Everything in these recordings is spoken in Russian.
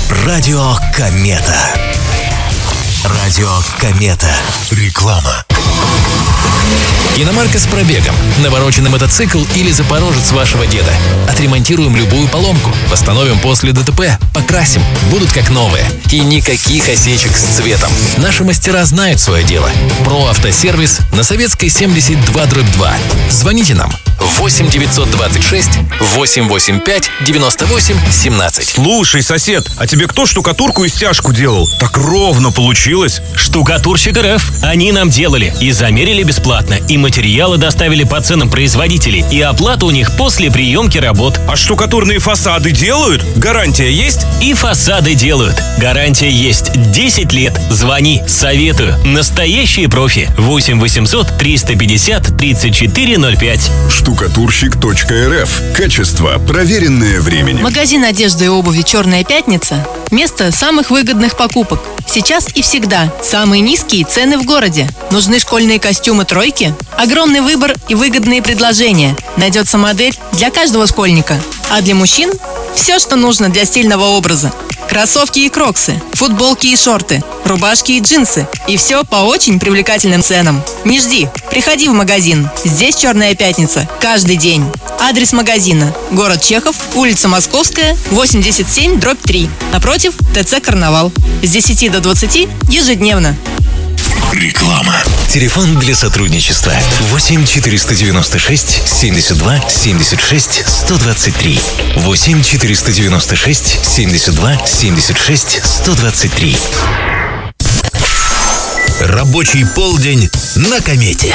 Радио Комета. Радио Комета. Реклама. Иномарка с пробегом, навороченный мотоцикл или запорожец вашего деда. Отремонтируем любую поломку, восстановим после ДТП, покрасим, будут как новые. И никаких осечек с цветом. Наши мастера знают свое дело. Про автосервис на Советской 72/2. Звоните нам 8 926 885 98 17. Слушай, сосед, а тебе кто штукатурку и стяжку делал? Так ровно получилось. Штукатурщик РФ. Они нам делали и замерили бесплатно, и материалы доставили по ценам производителей, и оплата у них после приемки работ. А штукатурные фасады делают? Гарантия есть? И фасады делают. Гарантия есть. 10 лет. Звони. Советую. Настоящие профи. 8 800 350 3405. Штукатурщик.рф. Качество, проверенное временем. Магазин одежды и обуви «Черная пятница» – место самых выгодных покупок. Сейчас и всегда самые низкие цены в городе. Нужны школьные костюмы «Тройки»? Огромный выбор и выгодные предложения. Найдется модель для каждого школьника. А для мужчин – все, что нужно для стильного образа. Кроссовки и кроксы, футболки и шорты, рубашки и джинсы. И все по очень привлекательным ценам. Не жди, приходи в магазин. Здесь «Черная пятница» каждый день. Адрес магазина: город Чехов, улица Московская, 87/3. Напротив ТЦ «Карнавал». С 10 до 20 ежедневно. Реклама. Телефон для сотрудничества 8 496 72 76 123. 8 496 72 76 123. Рабочий полдень на Комете.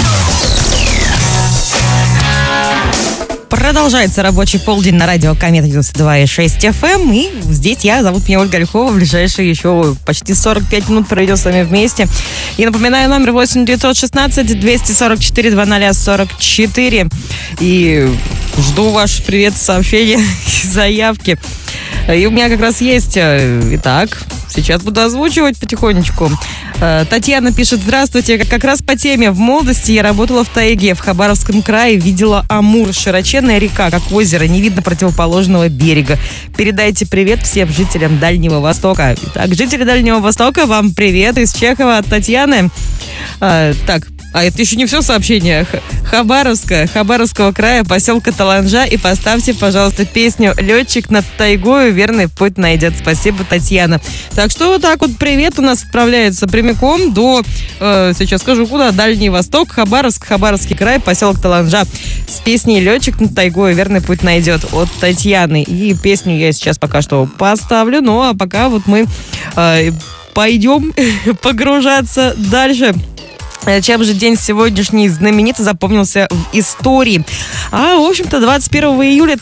Продолжается рабочий полдень на радио Комета 92,6 FM. И здесь зовут меня Ольга Ольхова. В ближайшие еще почти 45 минут проведем с вами вместе. И напоминаю, номер 8 916 244 0044. И жду ваш привет, сообщения и заявки. И у меня как раз есть. Итак, сейчас буду озвучивать потихонечку. Татьяна пишет: здравствуйте, как раз по теме. В молодости я работала в тайге в Хабаровском крае, видела Амур, широченная река, как озеро, не видно противоположного берега. Передайте привет всем жителям Дальнего Востока. Итак, жители Дальнего Востока, вам привет из Чехова от Татьяны. Это еще не все сообщение. Хабаровского края, поселка Таланжа. И поставьте, пожалуйста, песню «Летчик над тайгою, верный путь найдет». Спасибо, Татьяна. Так что вот так вот привет у нас отправляется прямиком до, сейчас скажу куда, Дальний Восток, Хабаровский край, поселок Таланжа. С песней «Летчик над тайгою, верный путь найдет» от Татьяны. И песню я сейчас пока что поставлю. Ну, а пока вот мы пойдем погружаться дальше. Чем же день сегодняшний знаменито запомнился в истории? В общем-то, 21 июля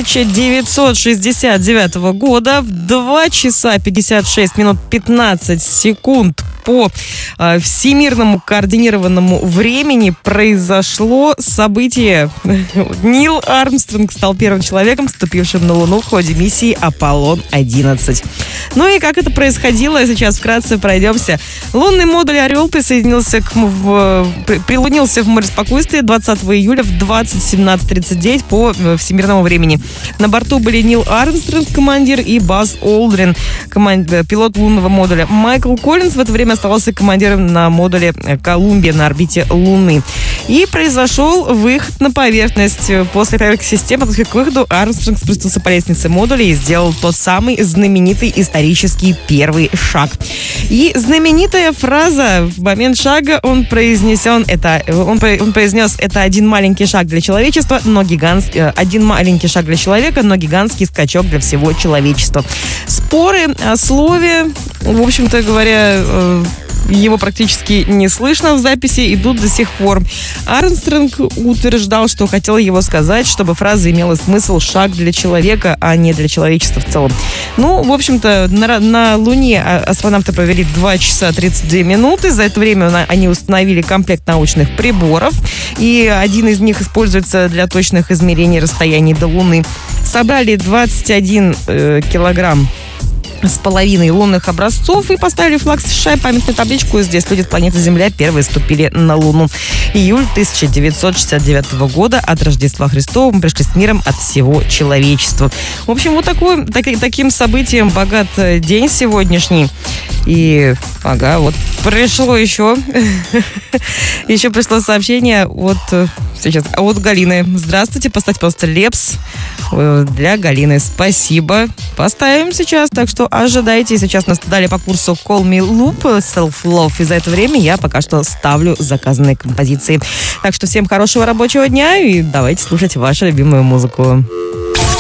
1969 года в 2 часа 56 минут 15 секунд по всемирному координированному времени произошло событие. Нил Армстронг стал первым человеком, ступившим на Луну в ходе миссии Аполлон-11. Ну и как это происходило, сейчас вкратце пройдемся. Лунный модуль «Орел» прилунился в море спокойствия 20 июля в 20:17:39 по всемирному времени. На борту были Нил Армстронг, командир, и Базз Олдрин, пилот лунного модуля. Майкл Коллинз в это время оставался командиром на модуле «Колумбия» на орбите Луны. И произошел выход на поверхность. После проверки системы к выходу Армстронг спустился по лестнице модуля и сделал тот самый знаменитый исторический первый шаг. И знаменитая фраза в момент шага он произнес: это один маленький шаг для человечества, один маленький шаг для человека, но гигантский скачок для всего человечества. Споры о слове, в общем-то говоря, его практически не слышно в записи, идут до сих пор. Армстронг утверждал, что хотел его сказать, чтобы фраза имела смысл «шаг для человека», а не для человечества в целом. Ну, в общем-то, на Луне астронавты провели 2 часа 32 минуты. За это время они установили комплект научных приборов, и один из них используется для точных измерений расстояний до Луны. Собрали 21 килограмм с половиной лунных образцов и поставили флаг США и памятную табличку. Здесь люди с планеты Земля первые ступили на Луну. Июль 1969 года. От Рождества Христова мы пришли с миром от всего человечества. В общем, вот таким событием богат день сегодняшний. И, вот пришло еще пришло сообщение от Галины. Здравствуйте, поставьте, пожалуйста, Лепс для Галины. Спасибо. Поставим сейчас, так что ожидайте. Сейчас нас дали по курсу Call Me Loop, Self Love. И за это время я пока что ставлю заказанные композиции. Так что всем хорошего рабочего дня и давайте слушать вашу любимую музыку.